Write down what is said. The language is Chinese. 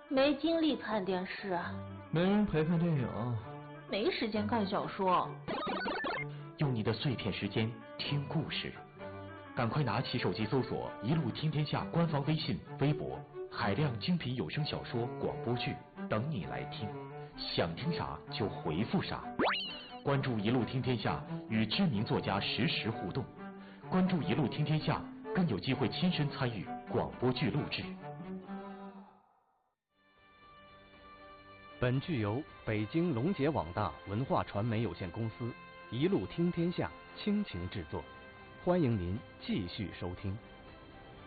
没精力看电视， 没人陪看电影， 没时间看小说。 用你的碎片时间听故事，赶快拿起手机搜索“一路听天下”官方微信、微博，海量精品有声小说、广播剧等你来听，想听啥就回复啥。关注“一路听天下”，与知名作家实时互动。关注“一路听天下”，更有机会亲身参与广播剧录制。 本剧由北京龙杰网大文化传媒有限公司一路听天下倾情制作，欢迎您继续收听。